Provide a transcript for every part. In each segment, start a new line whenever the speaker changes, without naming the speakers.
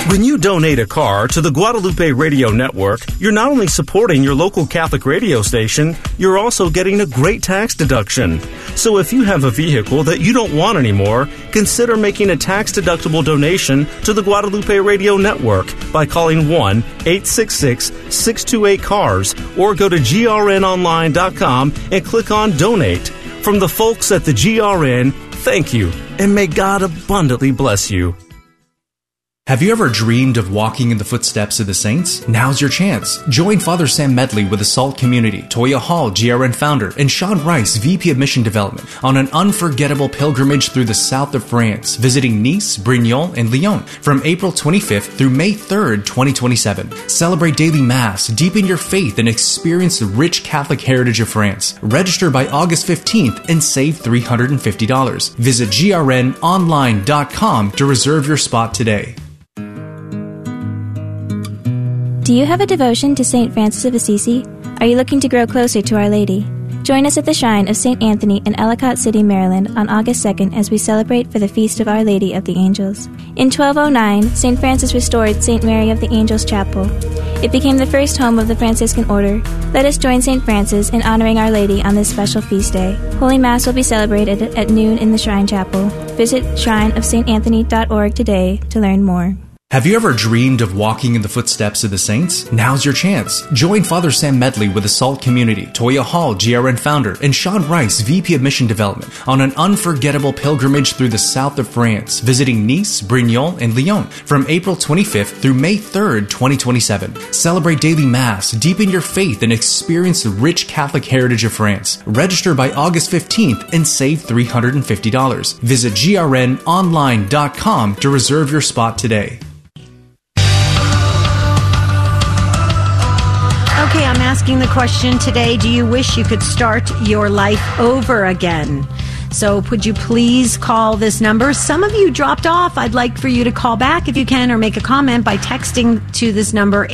When you donate a car to the Guadalupe Radio Network, you're not only supporting your local Catholic radio station, you're also getting a great tax deduction. So if you have a vehicle that you don't want anymore, consider making a tax-deductible donation to the Guadalupe Radio Network by calling 1-866-628-CARS or go to grnonline.com and click on Donate. From the folks at the GRN, thank you, and may God abundantly bless you.
Have you ever dreamed of walking in the footsteps of the saints? Now's your chance. Join Father Sam Medley with the SALT community, Toya Hall, GRN founder, and Sean Rice, VP of Mission Development, on an unforgettable pilgrimage through the south of France, visiting Nice, Brignoles, and Lyon from April 25th through May 3rd, 2027. Celebrate daily Mass, deepen your faith, and experience the rich Catholic heritage of France. Register by August 15th and save $350. Visit grnonline.com to reserve your spot today.
Do you have a devotion to St. Francis of Assisi? Are you looking to grow closer to Our Lady? Join us at the Shrine of St. Anthony in Ellicott City, Maryland on August 2nd as we celebrate for the Feast of Our Lady of the Angels. In 1209, St. Francis restored St. Mary of the Angels Chapel. It became the first home of the Franciscan order. Let us join St. Francis in honoring Our Lady on this special feast day. Holy Mass will be celebrated at noon in the Shrine Chapel. Visit shrineofstanthony.org today to learn more.
Have you ever dreamed of walking in the footsteps of the saints? Now's your chance. Join Father Sam Medley with the SALT community, Toya Hall, GRN founder, and Sean Rice, VP of Mission Development, on an unforgettable pilgrimage through the south of France, visiting Nice, Brignoles, and Lyon from April 25th through May 3rd, 2027. Celebrate daily Mass, deepen your faith, and experience the rich Catholic heritage of France. Register by August 15th and save $350. Visit grnonline.com to reserve your spot today.
Okay, I'm asking the question today, do you wish you could start your life over again? So would you please call this number? Some of you dropped off. I'd like for you to call back if you can, or make a comment by texting to this number,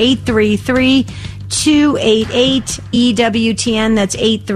833-288-EWTN. That's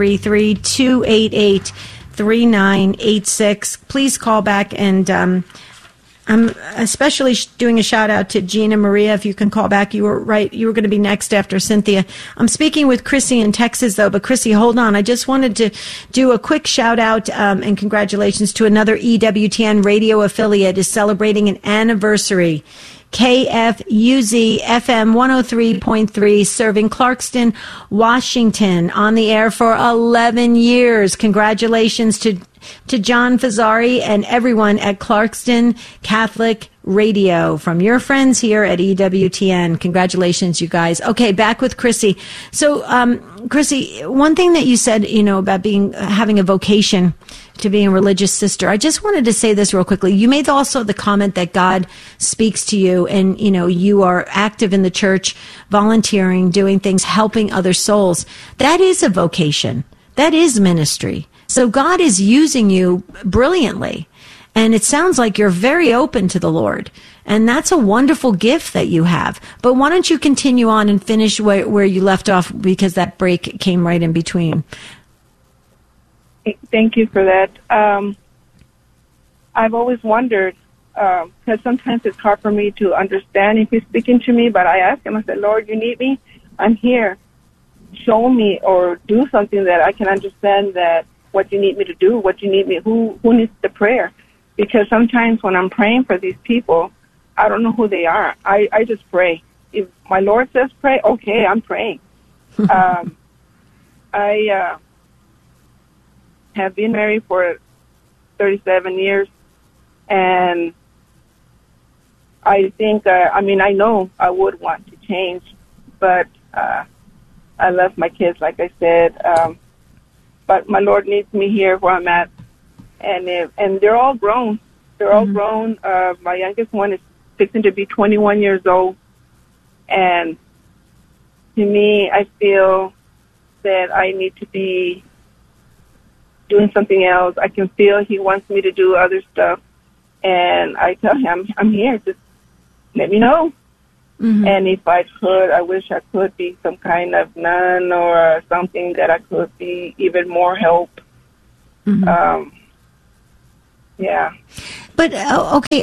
833-288-3986. Please call back, and I'm especially doing a shout out to Gina Maria. If you can call back, you were right. You were going to be next after Cynthia. I'm speaking with Chrissy in Texas, though. But Chrissy, hold on. I just wanted to do a quick shout out and congratulations to another EWTN radio affiliate is celebrating an anniversary. KFUZ FM 103.3, serving Clarkston, Washington, on the air for 11 years. Congratulations to John Fazzari and everyone at Clarkston Catholic Radio, from your friends here at EWTN. Congratulations, you guys. Okay, back with Chrissy. So, Chrissy, one thing that you said, about having a vocation to being a religious sister, I just wanted to say this real quickly. You made also the comment that God speaks to you, and, you are active in the church, volunteering, doing things, helping other souls. That is a vocation. That is ministry. So God is using you brilliantly. And it sounds like you're very open to the Lord. And that's a wonderful gift that you have. But why don't you continue on and finish where you left off, because that break came right in between.
Thank you for that. I've always wondered, because sometimes it's hard for me to understand if he's speaking to me, but I ask him, I said, Lord, you need me? I'm here. Show me or do something that I can understand that what you need me to do, what you need me, who needs the prayer. Because sometimes when I'm praying for these people, I don't know who they are. I just pray. If my Lord says pray, okay, I'm praying. I have been married for 37 years, and I think, I know I would want to change, but I love my kids, like I said, but my Lord needs me here where I'm at. And they're all grown. They're all grown. My youngest one is fixing to be 21 years old. And to me, I feel that I need to be doing something else. I can feel he wants me to do other stuff. And I tell him, I'm here. Just let me know. Mm-hmm. And if I could, I wish I could be some kind of nun or something that I could be even more help. Mm-hmm. Yeah.
But okay,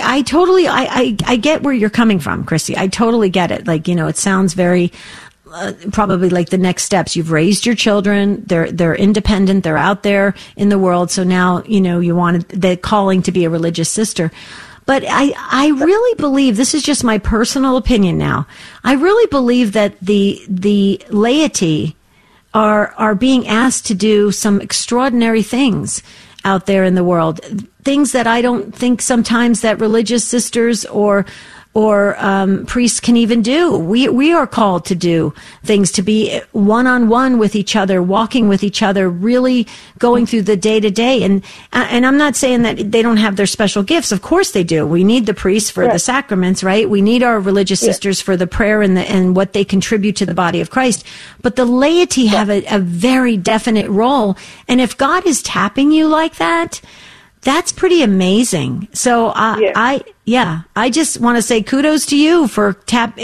I get where you're coming from, Chrissy. I totally get it. Like, it sounds very probably like the next steps. You've raised your children. They're independent. They're out there in the world. So now, you want the calling to be a religious sister. But I really believe, this is just my personal opinion now, I really believe that the laity are being asked to do some extraordinary things out there in the world. Things that I don't think sometimes that religious sisters or priests can even do. We are called to do things, to be one-on-one with each other, walking with each other, really going through the day-to-day. And I'm not saying that they don't have their special gifts. Of course they do. We need the priests for the sacraments, right? We need our religious sisters for the prayer and what they contribute to the body of Christ. But the laity have a very definite role. And if God is tapping you like that, that's pretty amazing. So I just want to say kudos to you for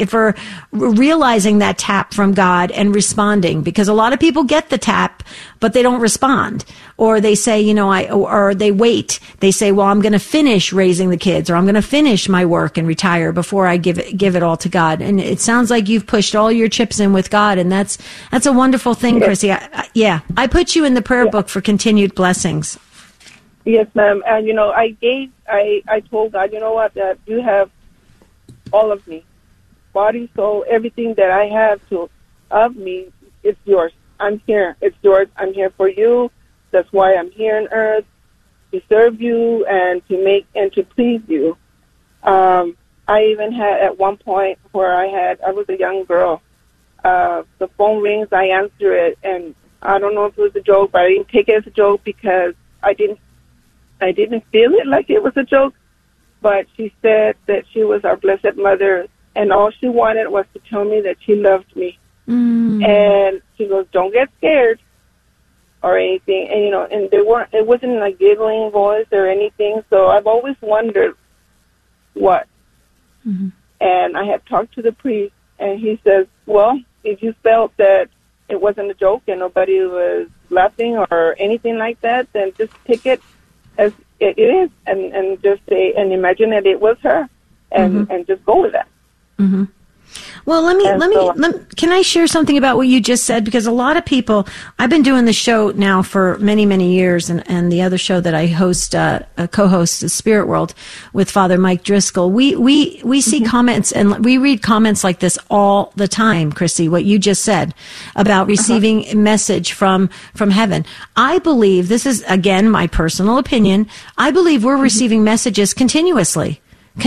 realizing that tap from God and responding, because a lot of people get the tap, but they don't respond, or they say, or they wait. They say, well, I'm going to finish raising the kids, or I'm going to finish my work and retire before I give it all to God. And it sounds like you've pushed all your chips in with God, and that's a wonderful thing, Chrissy. I put you in the prayer book for continued blessings.
Yes, ma'am. And, I told God, you know what, that you have all of me, body, soul, everything that I have of me, it's yours. I'm here. It's yours. I'm here for you. That's why I'm here on earth, to serve you and to please you. I even had at one point where I was a young girl. The phone rings, I answer it, and I don't know if it was a joke, but I didn't take it as a joke because I didn't feel it like it was a joke, but she said that she was our Blessed Mother, and all she wanted was to tell me that she loved me. And she goes, don't get scared or anything. And, and it wasn't in a giggling voice or anything, so I've always wondered what. Mm-hmm. And I had talked to the priest, and he says, well, if you felt that it wasn't a joke and nobody was laughing or anything like that, then just take it as it is, and just say and imagine that it was her, and just go with that.
Mm-hmm. Well, can I share something about what you just said? Because a lot of people, I've been doing the show now for many, many years, and the other show that I host, co-host is Spirit World with Father Mike Driscoll. We see comments, and we read comments like this all the time, Chrissy, what you just said about receiving a message from heaven. I believe, this is, again, my personal opinion, I believe we're receiving messages continuously.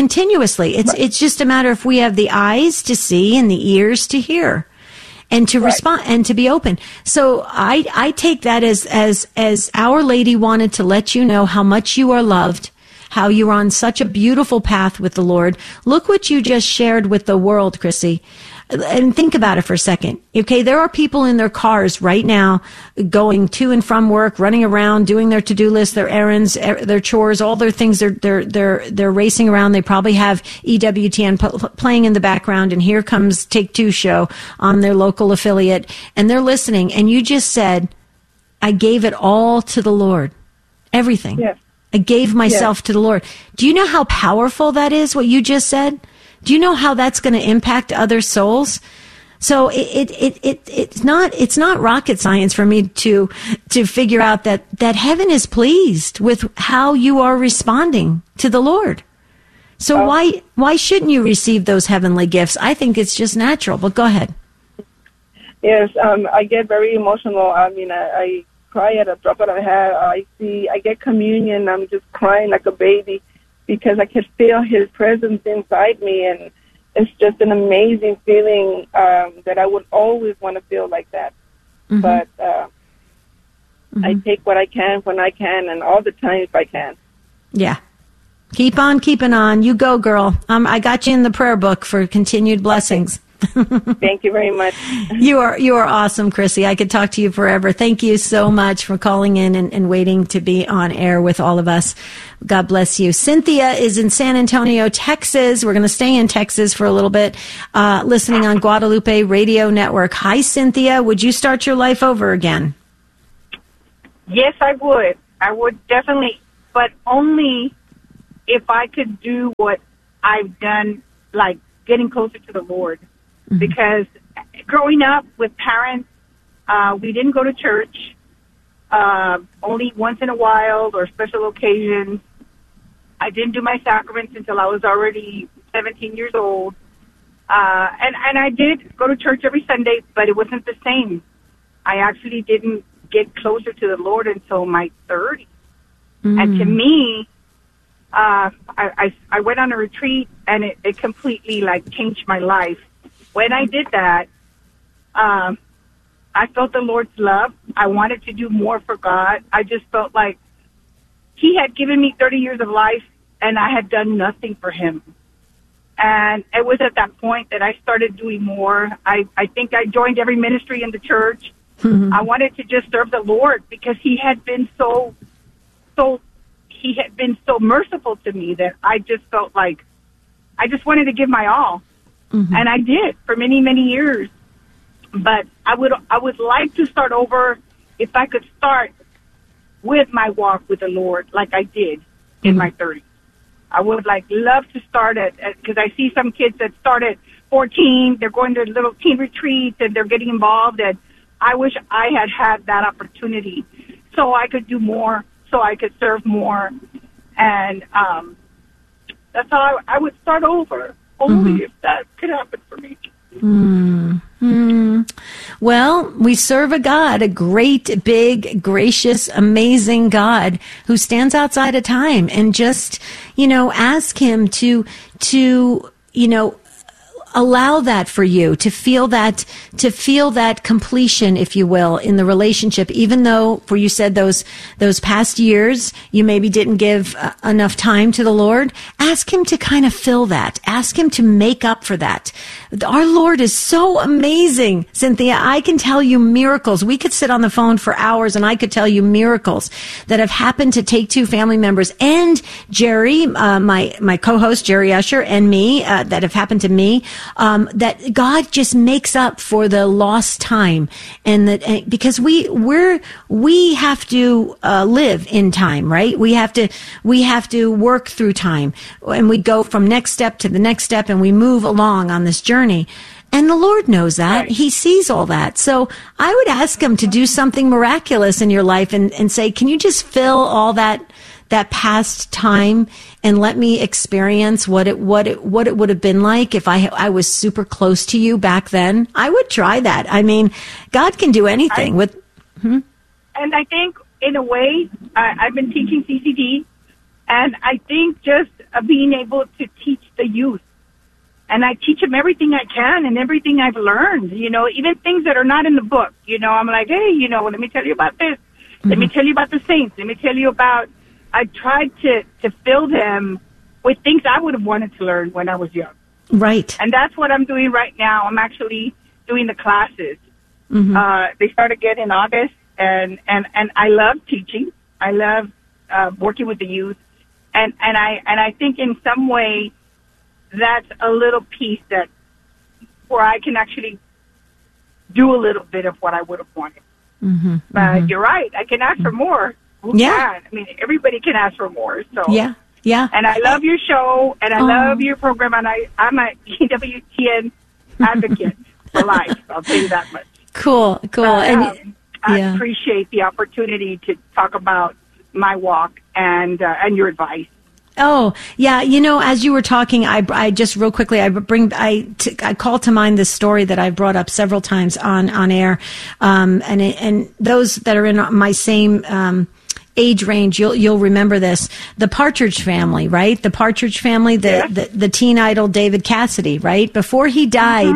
It's just a matter if we have the eyes to see and the ears to hear and to respond and to be open. So I take that as Our Lady wanted to let you know how much you are loved, how you're on such a beautiful path with the Lord. Look what you just shared with the world, Chrissy. And think about it for a second. Okay, there are people in their cars right now going to and from work, running around, doing their to-do list, their errands, their chores, all their things. They're racing around. They probably have EWTN playing in the background, and here comes Take Two show on their local affiliate, and they're listening. And you just said, I gave it all to the Lord. Everything. Yes. I gave myself to the Lord. Do you know how powerful that is, what you just said? Do you know how that's going to impact other souls? So it's not rocket science for me to figure out that heaven is pleased with how you are responding to the Lord. So why shouldn't you receive those heavenly gifts? I think it's just natural, but go ahead.
Yes, I get very emotional. I mean, I cry at a drop of a hat. I get communion. I'm just crying like a baby, because I can feel His presence inside me, and it's just an amazing feeling that I would always want to feel like that. Mm-hmm. But I take what I can when I can, and all the time if I can. Yeah.
Keep on keeping on. You go, girl. I got you in the prayer book for continued blessings.
Okay. Thank you very much.
You are awesome, Chrissy. I could talk to you forever. Thank you so much for calling in and waiting to be on air with all of us. God bless you. Cynthia is in San Antonio, Texas. We're going to stay in Texas for a little bit, listening on Guadalupe Radio Network. Hi, Cynthia. Would you start your life over again?
Yes, I would. I would definitely, but only if I could do what I've done, like getting closer to the Lord. Mm-hmm. Because growing up with parents, we didn't go to church, only once in a while or special occasions. I didn't do my sacraments until I was already 17 years old. And I did go to church every Sunday, but it wasn't the same. I actually didn't get closer to the Lord until my 30s. Mm-hmm. And to me, I went on a retreat, and it completely, like, changed my life. When I did that, I felt the Lord's love. I wanted to do more for God. I just felt like He had given me 30 years of life, and I had done nothing for Him. And it was at that point that I started doing more. I think I joined every ministry in the church. Mm-hmm. I wanted to just serve the Lord because He had been so merciful to me that I just felt like I just wanted to give my all. Mm-hmm. And I did for many, many years. But I would like to start over if I could start with my walk with the Lord like I did in my 30s. I would love to start because I see some kids that start at 14, they're going to little teen retreats and they're getting involved, and I wish I had that opportunity so I could do more, so I could serve more. And that's how I would start over, only if that could happen for me.
Mm-hmm. Well, we serve a God, a great, big, gracious, amazing God who stands outside of time, and just, ask Him to, allow that for you, to feel that completion, if you will, in the relationship, even though, for you said those past years, you maybe didn't give enough time to the Lord. Ask Him to kind of fill that. Ask Him to make up for that. Our Lord is so amazing, Cynthia. I can tell you miracles. We could sit on the phone for hours and I could tell you miracles that have happened to Take Two family members and Jerry, my co-host, Jerry Usher, and me, that have happened to me. That God just makes up for the lost time, and that because we have to live in time, right? We have to work through time, and we go from next step to the next step, and we move along on this journey. And the Lord knows that. Right. He sees all that. So I would ask Him to do something miraculous in your life and say, can you just fill all that past time and let me experience what it would have been like if I was super close to you back then? I would try that. I mean, God can do anything
And I think, in a way, I've been teaching CCD, and I think just being able to teach the youth, and I teach them everything I can and everything I've learned, even things that are not in the book. I'm like, hey, let me tell you about this. Mm-hmm. Let me tell you about the saints. Let me tell you about... I tried to fill them with things I would have wanted to learn when I was young.
Right.
And that's what I'm doing right now. I'm actually doing the classes. Mm-hmm. They start again in August, and I love teaching. I love working with the youth. And I think in some way that's a little piece where I can actually do a little bit of what I would have wanted. Mm-hmm. But you're right. I can ask for more. Who can? I mean, everybody can ask for more. So
yeah.
And I love your show, and I love your program, and I'm a EWTN advocate for life. I'll tell you that much.
Cool.
And I appreciate the opportunity to talk about my walk and your advice.
Oh, yeah. As you were talking, I just real quickly, I call to mind this story that I've brought up several times on air. And those that are in my same, age range, you'll remember this. The Partridge Family, right? The Partridge Family, the teen idol David Cassidy, right? Before he died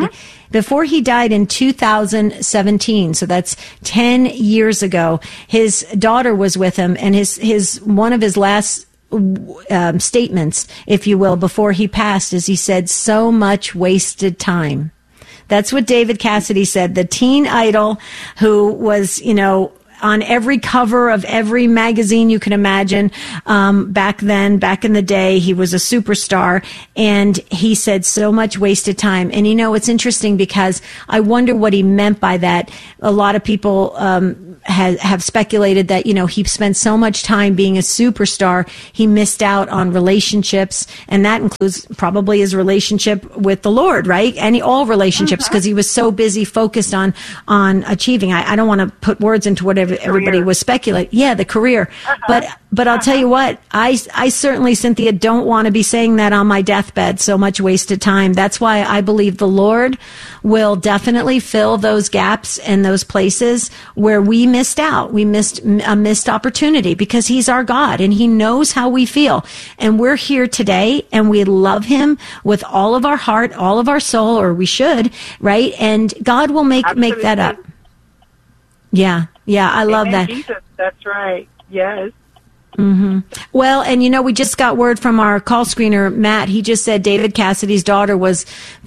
in 2017, so that's 10 years ago, his daughter was with him, and his one of his last statements, if you will, before he passed, is he said, "So much wasted time." That's what David Cassidy said, the teen idol who was, on every cover of every magazine you can imagine. Back then, back in the day, he was a superstar, and he said so much wasted time. And it's interesting because I wonder what he meant by that. A lot of people have speculated that he spent so much time being a superstar, he missed out on relationships, and that includes probably his relationship with the Lord, right? And all relationships, because he was so busy focused on achieving. I don't want to put words into what everybody was speculating. Yeah, the career. But I'll tell you what, I certainly, Cynthia, don't want to be saying that on my deathbed, so much wasted time. That's why I believe the Lord will definitely fill those gaps and those places where we missed out. We missed a missed opportunity, because he's our God and he knows how we feel. And we're here today and we love him with all of our heart, all of our soul, or we should, right? And God will make that up. Yeah, I love that.
Jesus, that's right. Yes.
Mm-hmm. Well, and we just got word from our call screener, Matt. He just said David Cassidy's daughter was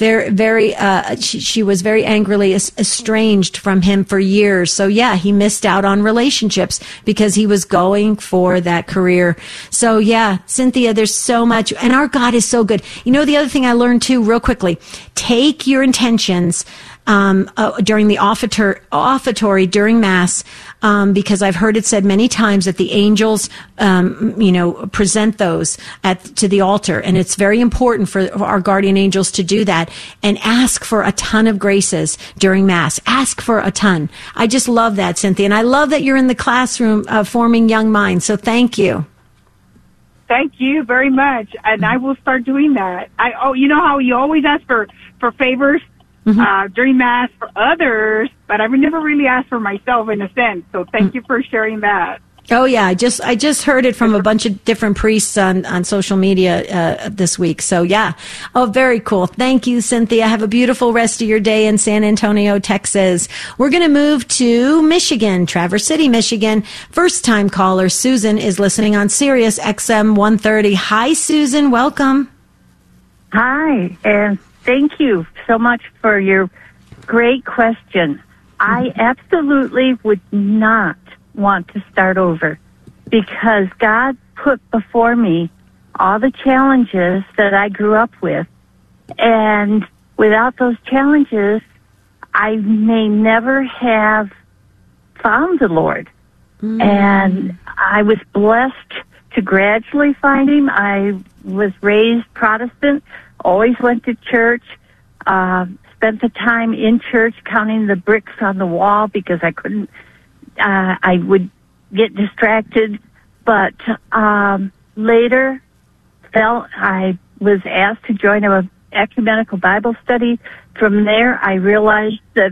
she was very angrily estranged from him for years. So yeah, he missed out on relationships because he was going for that career. So yeah, Cynthia, there's so much, and our God is so good. The other thing I learned too, real quickly, take your intentions during the offertory during Mass, because I've heard it said many times that the angels, present those to the altar, and it's very important for our guardian angels to do that and ask for a ton of graces during Mass. Ask for a ton. I just love that, Cynthia, and I love that you're in the classroom forming young minds. So thank you.
Thank you very much, and I will start doing that. You know how you always ask for favors during Mass for others, but I've never really asked for myself in a sense. So thank you for sharing that.
Oh yeah, I just heard it from a bunch of different priests on social media this week. So yeah, very cool. Thank you, Cynthia. Have a beautiful rest of your day in San Antonio, Texas. We're going to move to Michigan, Traverse City, Michigan. First time caller Susan is listening on Sirius XM 130. Hi, Susan. Welcome.
Hi, and thank you so much for your great question. I absolutely would not want to start over, because God put before me all the challenges that I grew up with, and without those challenges, I may never have found the Lord. And I was blessed to gradually find him. I was raised Protestant, always went to church, spent the time in church counting the bricks on the wall because I couldn't, I would get distracted. But later I was asked to join an ecumenical Bible study. From there, I realized that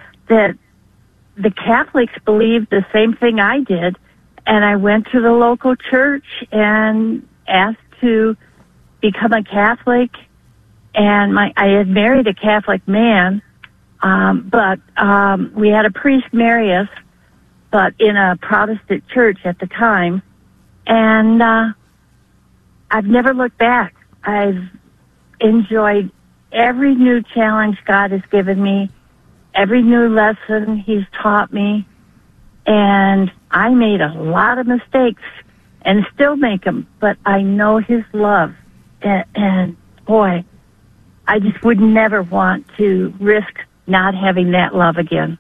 the Catholics believed the same thing I did, and I went to the local church and asked to become a Catholic. And I had married a Catholic man, but we had a priest marry us, but in a Protestant church at the time. And I've never looked back. I've enjoyed every new challenge God has given me, every new lesson he's taught me. And I made a lot of mistakes and still make them, but I know his love. And boy, I just would never want to risk not having that love again.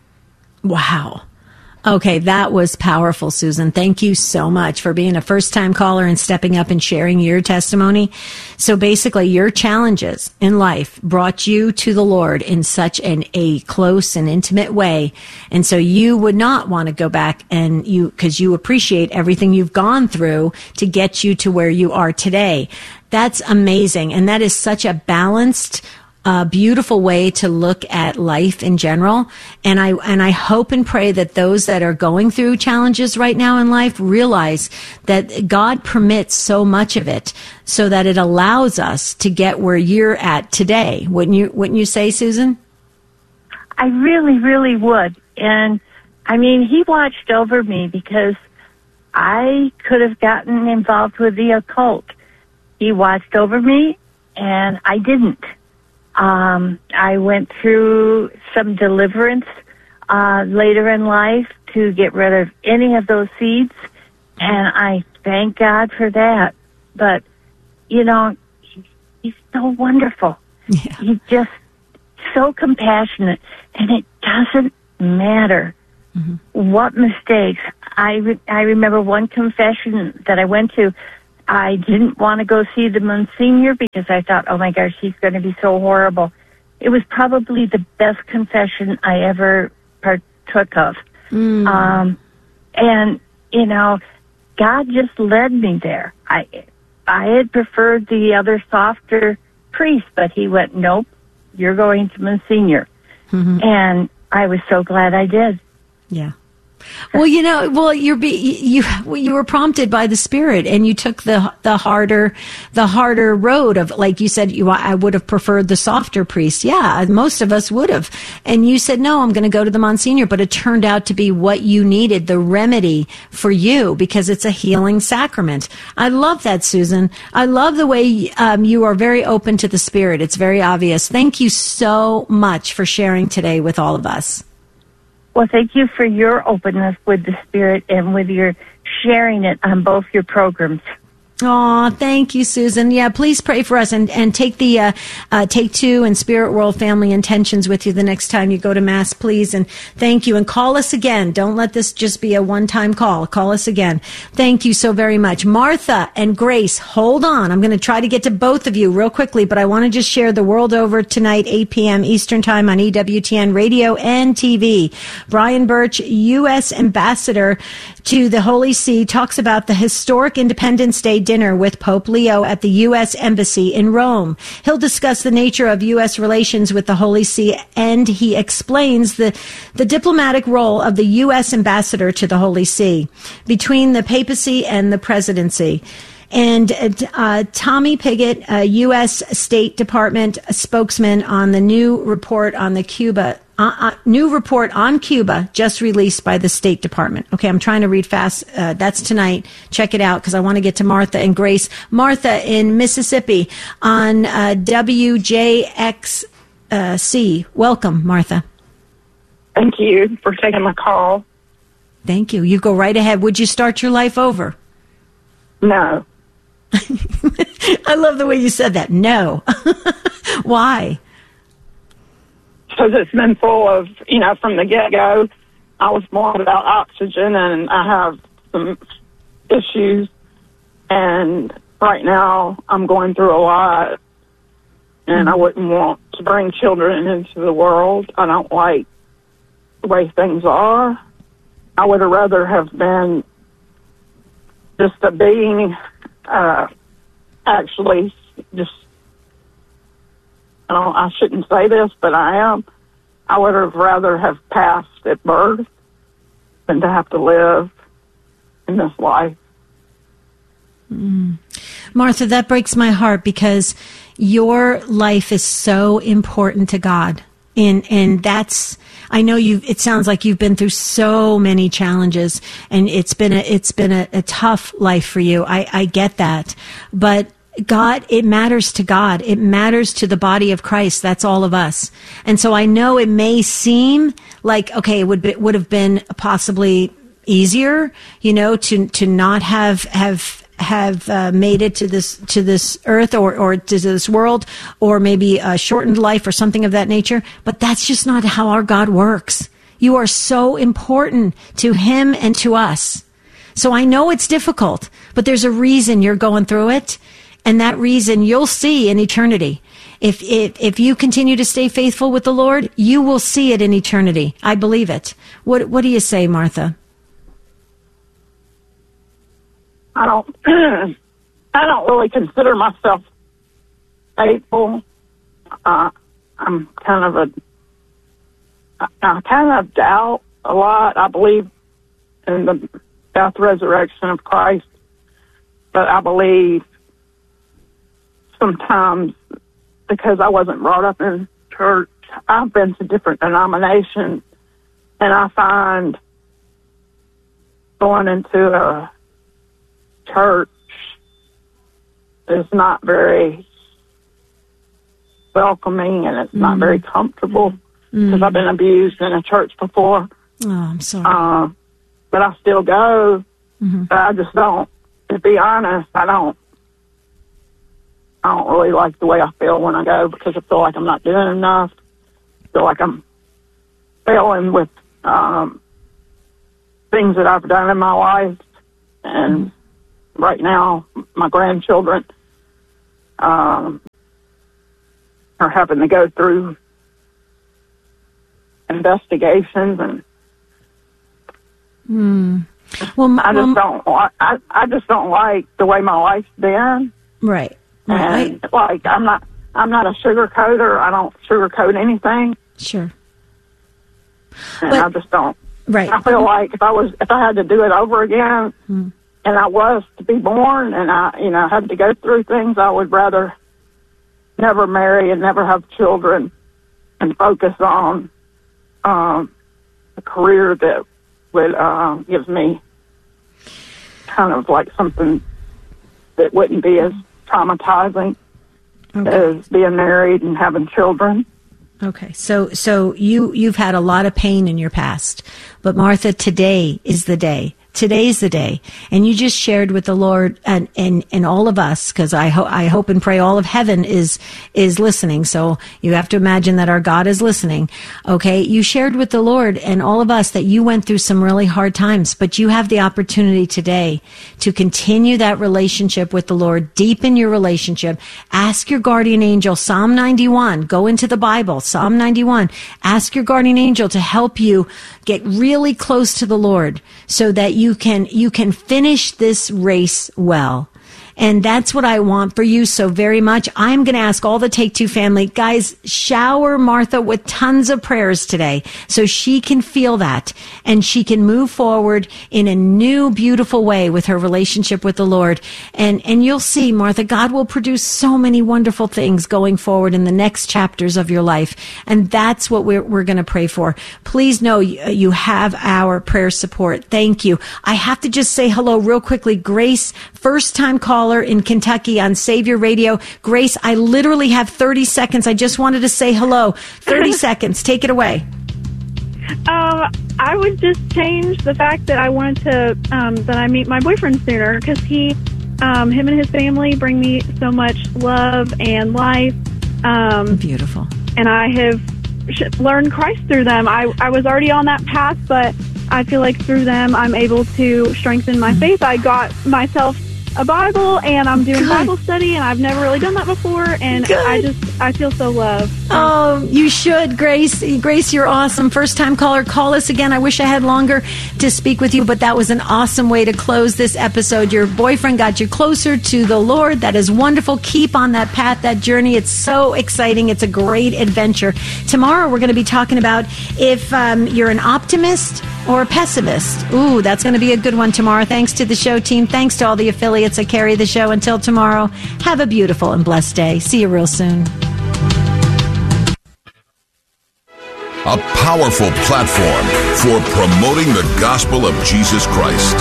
Wow. Okay, that was powerful, Susan. Thank you so much for being a first-time caller and stepping up and sharing your testimony. So basically, your challenges in life brought you to the Lord in such a close and intimate way. And so you would not want to go back because you appreciate everything you've gone through to get you to where you are today. That's amazing. And that is such a balanced, beautiful way to look at life in general. And I hope and pray that those that are going through challenges right now in life realize that God permits so much of it so that it allows us to get where you're at today. Wouldn't you say, Susan?
I really, really would. And I mean, he watched over me because I could have gotten involved with the occult. He watched over me, and I didn't. I went through some deliverance later in life to get rid of any of those seeds, and I thank God for that. But, you know, he's so wonderful.
Yeah.
He's just so compassionate, and it doesn't matter what mistakes. I remember one confession that I went to. I didn't want to go see the Monsignor because I thought, oh my gosh, he's going to be so horrible. It was probably the best confession I ever partook of. And, you know, God just led me there. I had preferred the other softer priest, but he went, nope, you're going to Monsignor. And I was so glad I did.
Yeah. Well, you know, you were prompted by the Spirit, and you took the harder road of, like you said, I would have preferred the softer priest. Yeah, most of us would have. And you said, no, I'm going to go to the Monsignor, but it turned out to be what you needed, the remedy for you, because it's a healing sacrament. I love that, Susan. I love the way you are very open to the Spirit. It's very obvious. Thank you so much for sharing today with all of us.
Well, thank you for your openness with the Spirit and with your sharing it on both your programs.
Oh, thank you, Susan. Yeah, please pray for us and take the Take Two and Spirit World Family Intentions with you the next time you go to Mass, please. And thank you. And call us again. Don't let this just be a one-time call. Call us again. Thank you so very much. Martha and Grace, hold on. I'm going to try to get to both of you real quickly, but I want to just share the world over tonight, 8 p.m. Eastern Time on EWTN Radio and TV. Brian Birch, U.S. Ambassador to the Holy See, talks about the historic Independence Day dinner with Pope Leo at the U.S. Embassy in Rome. He'll discuss the nature of U.S. relations with the Holy See, and he explains the diplomatic role of the U.S. ambassador to the Holy See between the papacy and the presidency. And Tommy Pigott, a U.S. State Department spokesman, on the new report on the Cuba. New report on Cuba just released by the State Department. Okay, I'm trying to read fast. That's tonight. Check it out because I want to get to Martha and Grace. Martha in Mississippi on WJXC. Welcome, Martha.
Thank you for taking my call.
Thank you. You go right ahead. Would you start your life over?
No.
I love the way you said that. No. Why?
Because it's been full of, from the get-go, I was born without oxygen, and I have some issues, and right now I'm going through a lot, and I wouldn't want to bring children into the world. I don't like the way things are. I would have rather have been just a being, actually just, I shouldn't say this, but I am. I would have rather have passed at birth than to have to live in this life.
Martha, that breaks my heart because your life is so important to God. And that's, I know it sounds like you've been through so many challenges, and it's been a tough life for you. I get that. But God, it matters to God. It matters to the body of Christ. That's all of us. And so I know it may seem like, okay, it would have been possibly easier, to not have made it to this earth or to this world, or maybe a shortened life or something of that nature. But that's just not how our God works. You are so important to Him and to us. So I know it's difficult, but there's a reason you're going through it. And that reason you'll see in eternity. If you continue to stay faithful with the Lord, you will see it in eternity. I believe it. What do you say, Martha?
I don't really consider myself faithful. I kind of doubt a lot. I believe in the death, resurrection of Christ, but I believe sometimes, because I wasn't brought up in church, I've been to different denominations, and I find going into a church is not very welcoming, and it's not very comfortable.
because I've been abused in a church before.
Oh, I'm sorry.
But I still go. But I just don't. To be honest, I don't really like the way I feel when I go, because I feel like I'm not doing enough. I feel like I'm failing with things that I've done in my life. And right now, my grandchildren are having to go through investigations, and I just don't like the way my life's been.
Right.
And like I'm not a sugarcoater. I don't sugarcoat anything.
Sure.
And I just don't.
Right.
I feel like if I had to do it over again, and I was to be born, and I had to go through things, I would rather never marry and never have children, and focus on a career that would give me kind of like something that wouldn't be as traumatizing as being married and having children.
Okay, so you've had a lot of pain in your past, but Martha, today is the day. Today's the day. And you just shared with the Lord and all of us, because I hope and pray all of heaven is listening. So you have to imagine that our God is listening. Okay. You shared with the Lord and all of us that you went through some really hard times, but you have the opportunity today to continue that relationship with the Lord, deepen your relationship. Ask your guardian angel, Psalm 91, go into the Bible, Psalm 91, ask your guardian angel to help you get really close to the Lord so that you can finish this race well. And that's what I want for you so very much. I'm going to ask all the Take Two family, guys, shower Martha with tons of prayers today so she can feel that and she can move forward in a new, beautiful way with her relationship with the Lord. And you'll see, Martha, God will produce so many wonderful things going forward in the next chapters of your life. And that's what we're going to pray for. Please know you have our prayer support. Thank you. I have to just say hello real quickly. Grace, first time caller in Kentucky on Savior Radio. Grace, I literally have 30 seconds. I just wanted to say hello. 30 seconds. Take it away.
I would just change the fact that I wanted to, that I meet my boyfriend sooner, because him and his family bring me so much love and life.
Beautiful.
And I have learned Christ through them. I was already on that path, but I feel like through them I'm able to strengthen my faith. I got myself a Bible, and I'm doing Bible study, and I've never really done that before, and I feel so loved.
Oh, you should, Grace. Grace, you're awesome. First time caller, call us again. I wish I had longer to speak with you, but that was an awesome way to close this episode. Your boyfriend got you closer to the Lord. That is wonderful. Keep on that path, that journey. It's so exciting. It's a great adventure. Tomorrow we're going to be talking about if you're an optimist or a pessimist. Ooh, that's going to be a good one tomorrow. Thanks to the show team. Thanks to all the affiliates that carry the show. Until tomorrow, have a beautiful and blessed day. See you real soon.
A powerful platform for promoting the gospel of Jesus Christ.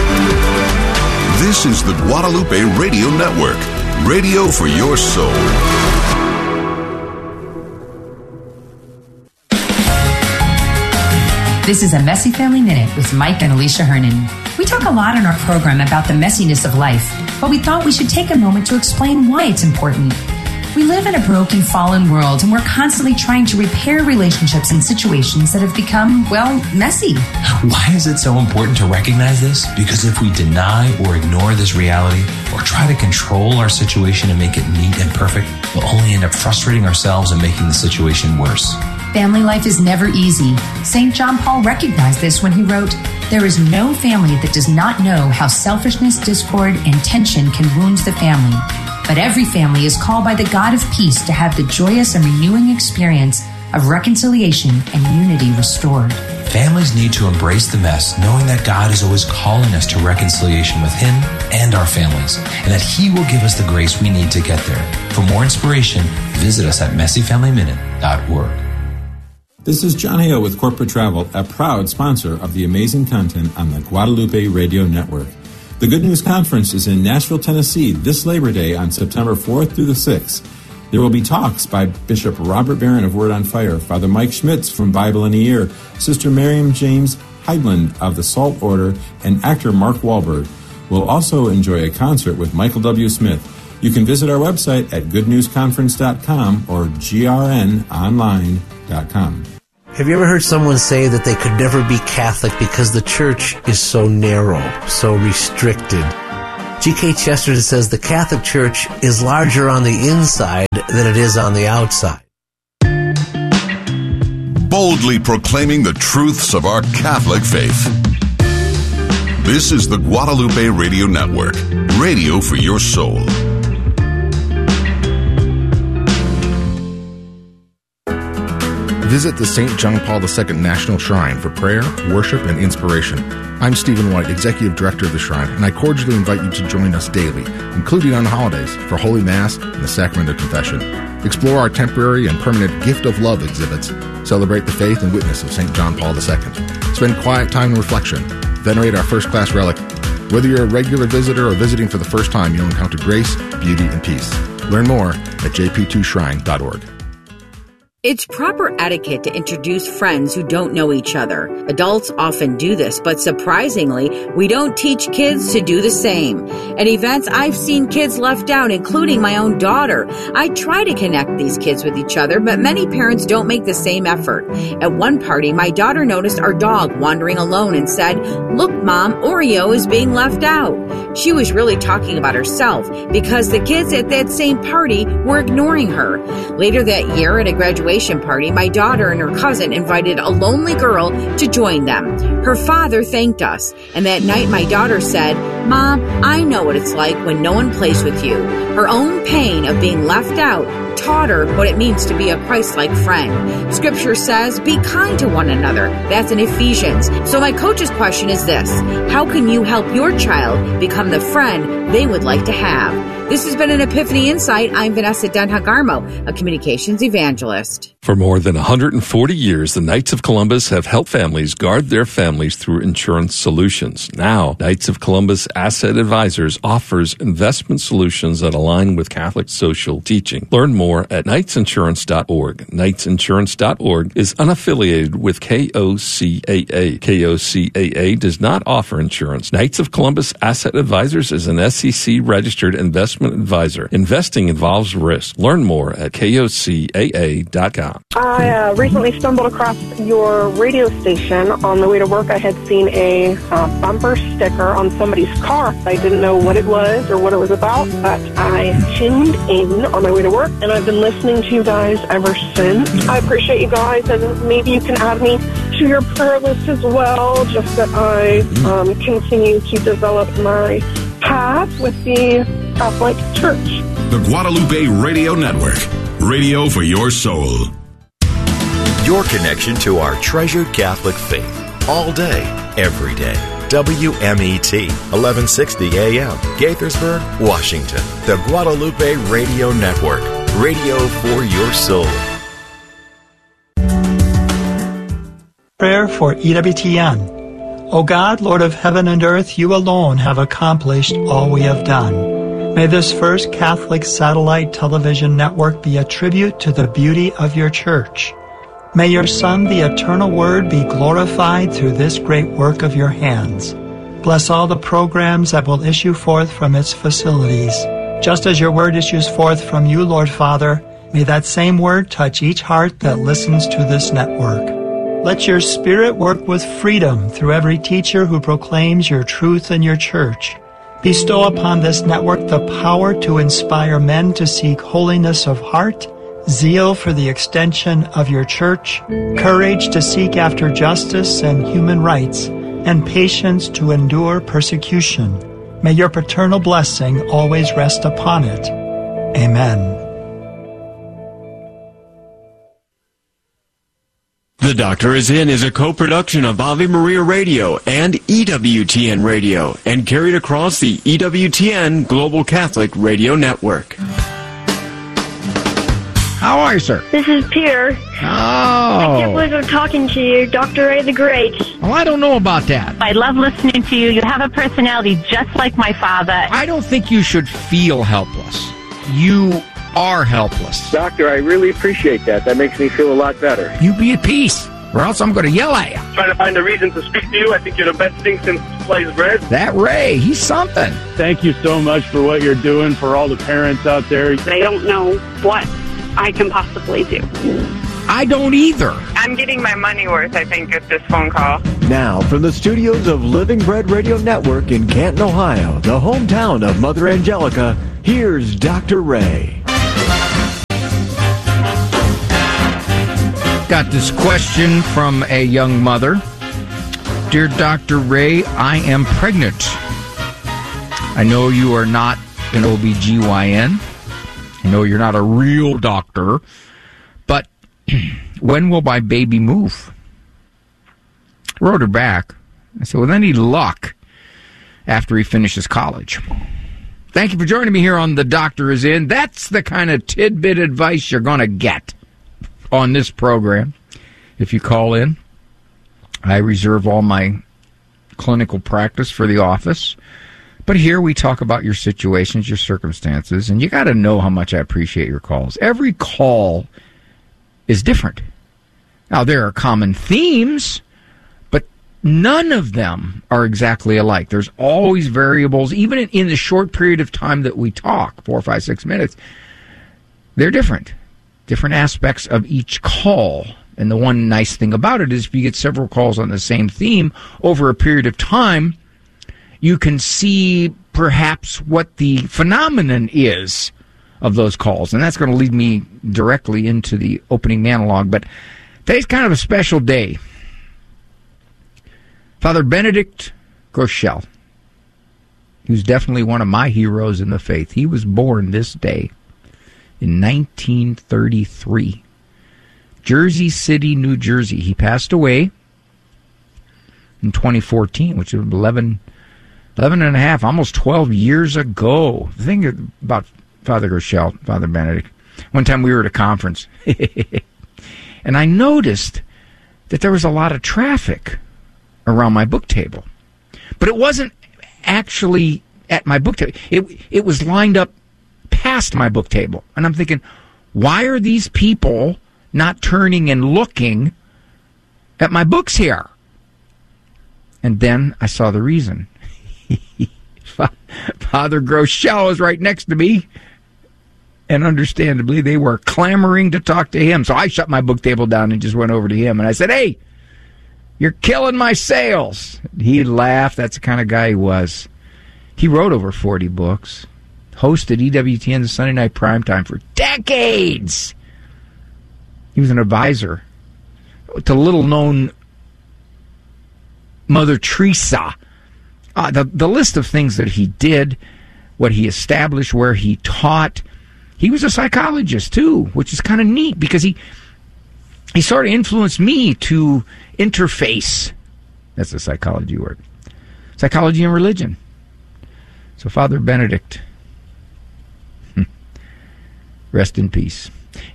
This is the Guadalupe Radio Network, radio for your soul.
This is a Messy Family Minute with Mike and Alicia Hernan. We talk a lot in our program about the messiness of life, but we thought we should take a moment to explain why it's important. We live in a broken, fallen world, and we're constantly trying to repair relationships and situations that have become, well, messy.
Why is it so important to recognize this? Because if we deny or ignore this reality, or try to control our situation and make it neat and perfect, we'll only end up frustrating ourselves and making the situation worse.
Family life is never easy. St. John Paul recognized this when he wrote, "There is no family that does not know how selfishness, discord, and tension can wound the family. But every family is called by the God of peace to have the joyous and renewing experience of reconciliation and unity restored."
Families need to embrace the mess, knowing that God is always calling us to reconciliation with Him and our families, and that He will give us the grace we need to get there. For more inspiration, visit us at messyfamilyminute.org.
This is John Hale with Corporate Travel, a proud sponsor of the amazing content on the Guadalupe Radio Network. The Good News Conference is in Nashville, Tennessee this Labor Day on September 4th through the 6th. There will be talks by Bishop Robert Barron of Word on Fire, Father Mike Schmitz from Bible in a Year, Sister Miriam James Heidland of the Salt Order, and actor Mark Wahlberg. We'll also enjoy a concert with Michael W. Smith. You can visit our website at goodnewsconference.com or grnonline.com.
Have you ever heard someone say that they could never be Catholic because the church is so narrow, so restricted? G.K. Chesterton says the Catholic Church is larger on the inside than it is on the outside.
Boldly proclaiming the truths of our Catholic faith. This is the Guadalupe Radio Network, radio for your soul.
Visit the St. John Paul II National Shrine for prayer, worship, and inspiration. I'm Stephen White, Executive Director of the Shrine, and I cordially invite you to join us daily, including on holidays, for Holy Mass and the Sacrament of Confession. Explore our temporary and permanent Gift of Love exhibits. Celebrate the faith and witness of St. John Paul II. Spend quiet time in reflection. Venerate our first-class relic. Whether you're a regular visitor or visiting for the first time, you'll encounter grace, beauty, and peace. Learn more at jp2shrine.org.
It's proper etiquette to introduce friends who don't know each other. Adults often do this, but surprisingly, we don't teach kids to do the same. At events, I've seen kids left out, including my own daughter. I try to connect these kids with each other, but many parents don't make the same effort. At one party, my daughter noticed our dog wandering alone and said, "Look, Mom, Oreo is being left out." She was really talking about herself because the kids at that same party were ignoring her. Later that year at a graduation party, my daughter and her cousin invited a lonely girl to join them. Her father thanked us, and that night my daughter said, "Mom, I know what it's like when no one plays with you." Her own pain of being left out taught her what it means to be a Christ-like friend. Scripture says, be kind to one another. That's in Ephesians. So my coach's question is this: how can you help your child become the friend they would like to have? This has been an Epiphany Insight. I'm Vanessa Denhagarmo, a communications evangelist.
For more than 140 years, the Knights of Columbus have helped families guard their families through insurance solutions. Now, Knights of Columbus Asset Advisors offers investment solutions that align with Catholic social teaching. Learn more at knightsinsurance.org. Knightsinsurance.org is unaffiliated with KOCAA. KOCAA does not offer insurance. Knights of Columbus Asset Advisors is an SEC-registered investment advisor. Investing involves risk. Learn more at KOCAA.com.
I recently stumbled across your radio station. On the way to work, I had seen a bumper sticker on somebody's car. I didn't know what it was or what it was about, but I tuned in on my way to work, and I've been listening to you guys ever since. I appreciate you guys, and maybe you can add me to your prayer list as well, just that I continue to develop my path with the Catholic Church.
The Guadalupe Radio Network, radio for your soul.
Your connection to our treasured Catholic faith, all day, every day. WMET, 1160 AM, Gaithersburg, Washington. The Guadalupe Radio Network, radio for your soul.
Prayer for EWTN. O God, Lord of heaven and earth, you alone have accomplished all we have done. May this first Catholic satellite television network be a tribute to the beauty of your church. May your Son, the eternal Word, be glorified through this great work of your hands. Bless all the programs that will issue forth from its facilities. Just as your Word issues forth from you, Lord Father, may that same Word touch each heart that listens to this network. Let your Spirit work with freedom through every teacher who proclaims your truth in your church. Bestow upon this network the power to inspire men to seek holiness of heart, zeal for the extension of your church, courage to seek after justice and human rights, and patience to endure persecution. May your paternal blessing always rest upon it. Amen.
The Doctor Is In is a co-production of Ave Maria Radio and EWTN Radio and carried across the EWTN Global Catholic Radio Network.
How are you, sir?
This is Pierre.
Oh.
I can't believe I'm talking to you, Dr. Ray the Great.
Well, I don't know about that.
I love listening to you. You have a personality just like my father.
I don't think you should feel helpless. You are helpless.
Doctor, I really appreciate that. That makes me feel a lot better.
You be at peace, or else I'm going to yell at you.
Trying to find a reason to speak to you. I think you're the best thing since sliced bread.
That Ray, he's something.
Thank you so much for what you're doing for all the parents out there.
I don't know what I can possibly do.
I don't either.
I'm getting my money worth, I think, at this phone call.
Now, from the studios of Living Bread Radio Network in Canton, Ohio, the hometown of Mother Angelica, here's Dr. Ray.
Got this question from a young mother. Dear Dr. Ray, I am pregnant. I know you are not an OBGYN. I know you're not a real doctor. But when will my baby move? I wrote her back. I said, with any luck, after he finishes college. Thank you for joining me here on The Doctor Is In. That's the kind of tidbit advice you're going to get on this program. If you call in, I reserve all my clinical practice for the office. But here we talk about your situations, your circumstances, and you got to know how much I appreciate your calls. Every call is different. Now, there are common themes, but none of them are exactly alike. There's always variables, even in the short period of time that we talk, 4, 5, 6 minutes. They're different aspects of each call. And the one nice thing about it is if you get several calls on the same theme over a period of time, you can see perhaps what the phenomenon is of those calls. And that's going to lead me directly into the opening monologue. But today's kind of a special day. Father Benedict Groeschel, who's definitely one of my heroes in the faith. He was born this day in 1933. Jersey City, New Jersey. He passed away in 2014, which is 11 and a half, almost 12 years ago. The thing about Father Groeschel, Father Benedict, one time we were at a conference, and I noticed that there was a lot of traffic around my book table. But it wasn't actually at my book table. It was lined up past my book table. And I'm thinking, why are these people not turning and looking at my books here? And then I saw the reason. Father Groeschel was right next to me, and understandably, they were clamoring to talk to him. So I shut my book table down and just went over to him, and I said, hey, you're killing my sales. He laughed. That's the kind of guy he was. He wrote over 40 books, hosted EWTN's Sunday Night Primetime for decades. He was an advisor to little-known Mother Teresa. The list of things that he did, what he established, where he taught. He was a psychologist, too, which is kind of neat because he sort of influenced me to interface. That's a psychology word. Psychology and religion. So Father Benedict, rest in peace.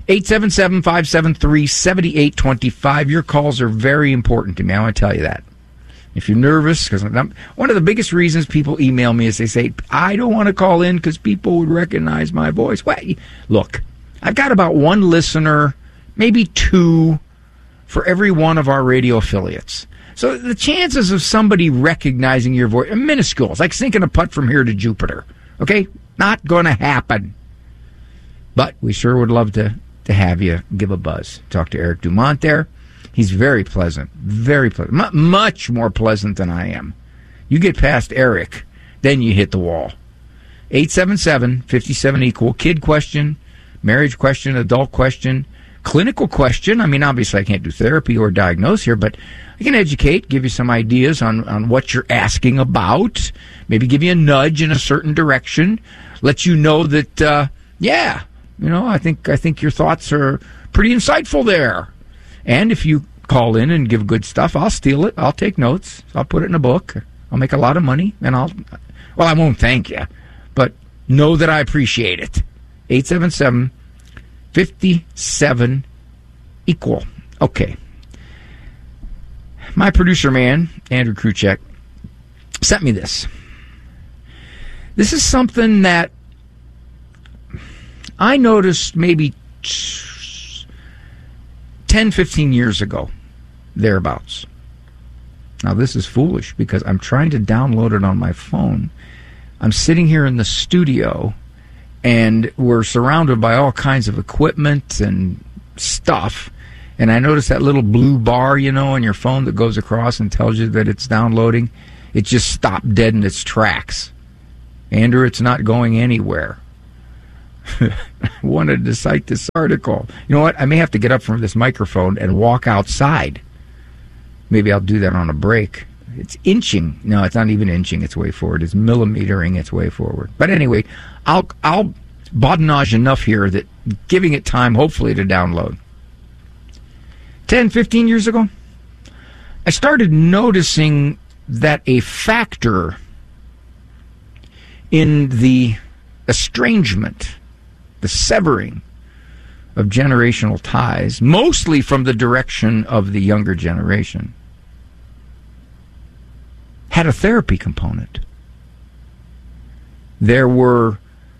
877-573-7825. Your calls are very important to me. I want to tell you that. If you're nervous, because one of the biggest reasons people email me is they say, I don't want to call in because people would recognize my voice. Well, look, I've got about one listener, maybe two, for every one of our radio affiliates. So the chances of somebody recognizing your voice are minuscule. It's like sinking a putt from here to Jupiter. Okay? Not going to happen. But we sure would love to have you give a buzz. Talk to Eric Dumont there. He's very pleasant, much more pleasant than I am. You get past Eric, then you hit the wall. 877-57-EQUAL, kid question, marriage question, adult question, clinical question. I mean, obviously I can't do therapy or diagnose here, but I can educate, give you some ideas on what you're asking about, maybe give you a nudge in a certain direction, let you know that, I think your thoughts are pretty insightful there. And if you call in and give good stuff, I'll steal it. I'll take notes. I'll put it in a book. I'll make a lot of money, and I won't thank you, but know that I appreciate it. 877-57-EQUAL. Okay. My producer man, Andrew Kruchek, sent me this. This is something that I noticed maybe 10, 15 years ago, thereabouts. Now, this is foolish because I'm trying to download it on my phone. I'm sitting here in the studio, and we're surrounded by all kinds of equipment and stuff. And I noticed that little blue bar, on your phone that goes across and tells you that it's downloading. It just stopped dead in its tracks. Andrew, it's not going anywhere. I wanted to cite this article. You know what? I may have to get up from this microphone and walk outside. Maybe I'll do that on a break. It's inching. No, it's not even inching its way forward. It's millimetering its way forward. But anyway, I'll badinage enough here that giving it time, hopefully, to download. 10, 15 years ago, I started noticing that a factor in the estrangement, the severing of generational ties, mostly from the direction of the younger generation, had a therapy component. There were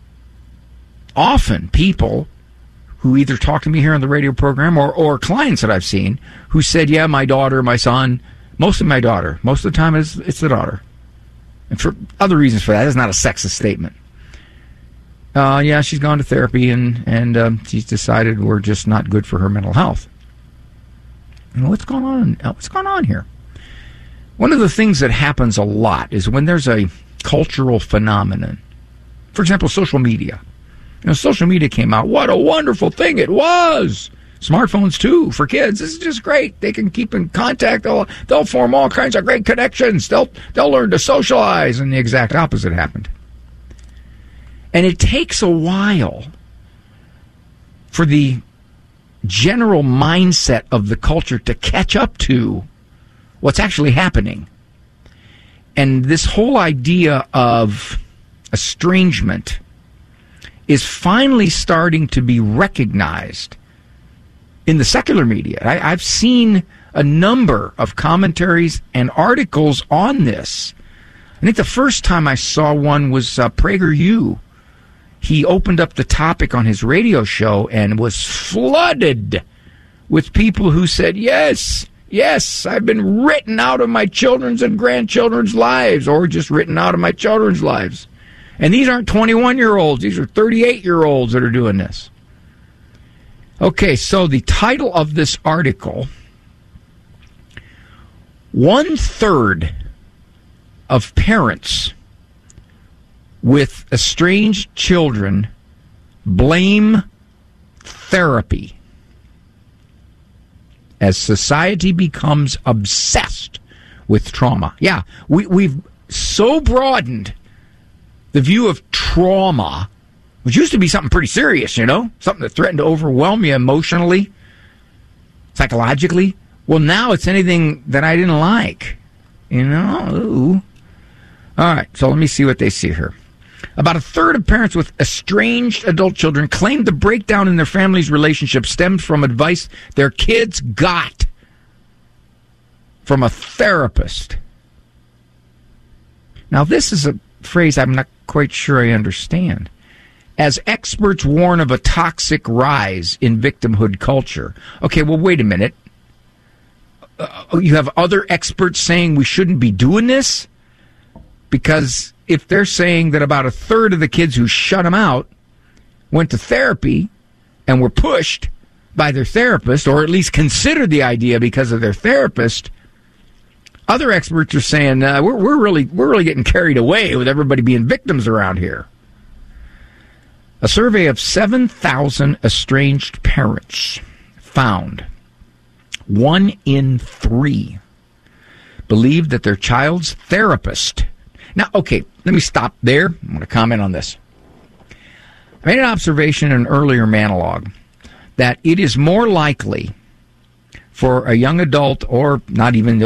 often people who either talked to me here on the radio program or clients that I've seen who said, yeah, my daughter, my son, most of the time it's the daughter. And for other reasons for that, it's not a sexist statement. Yeah, she's gone to therapy and she's decided we're just not good for her mental health. What's going on? What's going on here? One of the things that happens a lot is when there's a cultural phenomenon. For example, social media. Social media came out. What a wonderful thing it was. Smartphones, too, for kids. This is just great. They can keep in contact. They'll form all kinds of great connections. They'll learn to socialize. And the exact opposite happened. And it takes a while for the general mindset of the culture to catch up to what's actually happening. And this whole idea of estrangement is finally starting to be recognized in the secular media. I've seen a number of commentaries and articles on this. I think the first time I saw one was PragerU. He opened up the topic on his radio show and was flooded with people who said, yes, I've been written out of my children's and grandchildren's lives, or just written out of my children's lives. And these aren't 21-year-olds. These are 38-year-olds that are doing this. Okay, so the title of this article, 1/3 of parents with estranged children blame therapy as society becomes obsessed with trauma. Yeah, we've so broadened the view of trauma, which used to be something pretty serious, something that threatened to overwhelm you emotionally, psychologically. Well, now it's anything that I didn't like, Ooh. All right, so let me see what they see here. About 1/3 of parents with estranged adult children claim the breakdown in their family's relationship stemmed from advice their kids got from a therapist. Now, this is a phrase I'm not quite sure I understand. As experts warn of a toxic rise in victimhood culture. Okay, well, wait a minute. You have other experts saying we shouldn't be doing this? Because if they're saying that about 1/3 of the kids who shut them out went to therapy and were pushed by their therapist, or at least considered the idea because of their therapist, other experts are saying we're really getting carried away with everybody being victims around here. A survey of 7,000 estranged parents found 1 in 3 believed that their child's therapist. Now, okay, let me stop there. I'm going to comment on this. I made an observation in an earlier monologue that it is more likely for a young adult, or not even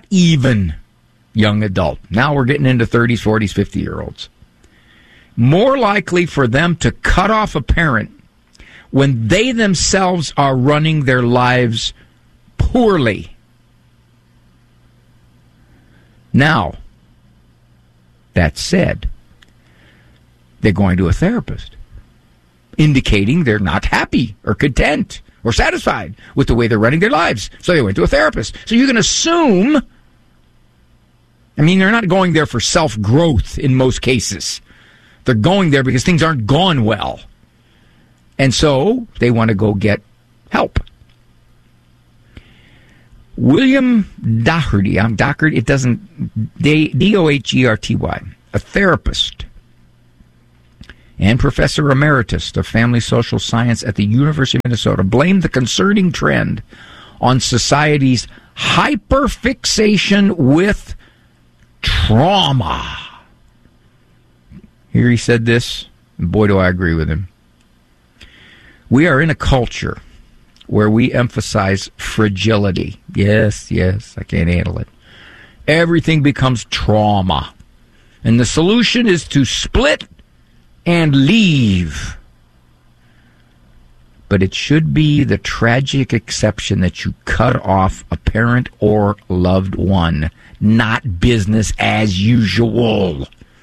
young adult. Now we're getting into 30s, 40s, 50-year-olds. More likely for them to cut off a parent when they themselves are running their lives poorly. Now, that said, they're going to a therapist. indicating they're not happy or content or satisfied with the way they're running their lives. So they went to a therapist. So you can assume, I mean, they're not going there for self-growth in most cases. They're going there because things aren't going well. And so they want to go get help. William Doherty, Doherty, D-O-H-E-R-T-Y, a therapist and professor emeritus of family social science at the University of Minnesota, blamed the concerning trend on society's hyperfixation with trauma. Here he said this, and boy, do I agree with him. We are in a culture where we emphasize fragility. Yes, I can't handle it. Everything becomes trauma. And the solution is to split and leave. But it should be the tragic exception that you cut off a parent or loved one, not business as usual.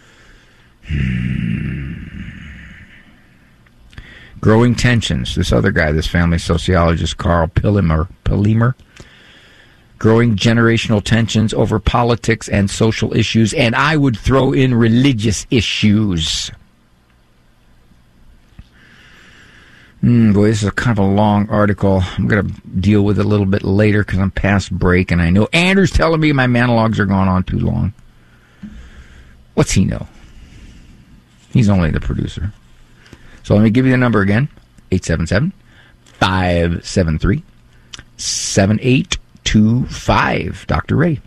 Growing tensions. This other guy, this family sociologist, Carl Pillemer. Growing generational tensions over politics and social issues, and I would throw in religious issues. Boy, this is kind of a long article. I'm going to deal with it a little bit later because I'm past break, and I know Andrew's telling me my monologues are going on too long. What's he know? He's only the producer. So let me give you the number again, 877-573-7825. Dr. Ray.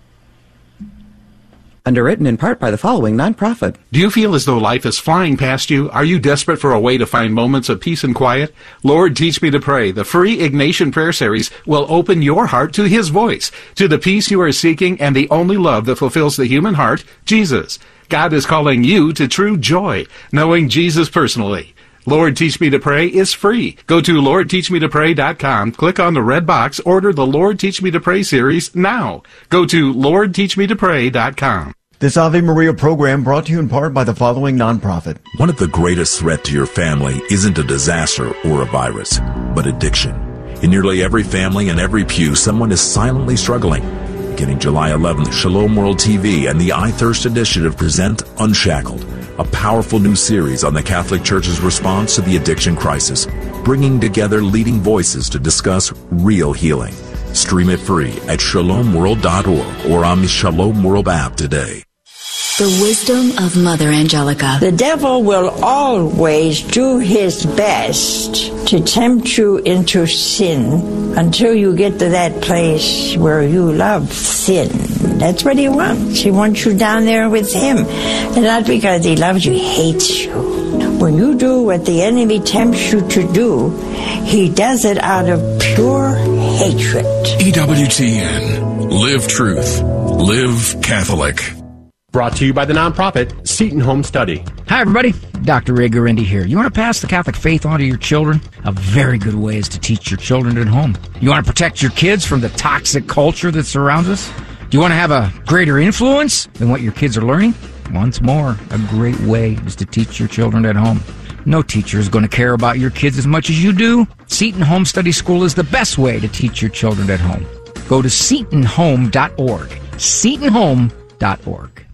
Underwritten in part by the following nonprofit.
Do you feel as though life is flying past you? Are you desperate for a way to find moments of peace and quiet? Lord, Teach Me to Pray, the free Ignatian prayer series, will open your heart to His voice, to the peace you are seeking and the only love that fulfills the human heart, Jesus. God is calling you to true joy, knowing Jesus personally. Lord, Teach Me to Pray is free. Go to LordTeachMeToPray.com, click on the red box, order the Lord Teach Me to Pray series now. Go to LordTeachMeToPray.com.
This Ave Maria program brought to you in part by the following nonprofit.
One of the greatest threats to your family isn't a disaster or a virus, but addiction. In nearly every family and every pew, someone is silently struggling. Beginning July 11th, Shalom World TV and the I Thirst Initiative present Unshackled, a powerful new series on the Catholic Church's response to the addiction crisis, bringing together leading voices to discuss real healing. Stream it free at shalomworld.org or on the Shalom World app today.
The wisdom of Mother Angelica.
The devil will always do his best to tempt you into sin until you get to that place where you love sin. That's what he wants. He wants you down there with him. And not because he loves you, he hates you. When you do what the enemy tempts you to do, he does it out of pure hatred.
EWTN. Live truth. Live Catholic.
Brought to you by the nonprofit Seton Home Study.
Hi, everybody. Dr. Ray Guarendi here. You want to pass the Catholic faith on to your children? A very good way is to teach your children at home. You want to protect your kids from the toxic culture that surrounds us? Do you want to have a greater influence than what your kids are learning? Once more, a great way is to teach your children at home. No teacher is going to care about your kids as much as you do. Seton Home Study School is the best way to teach your children at home. Go to SetonHome.org. SetonHome.org.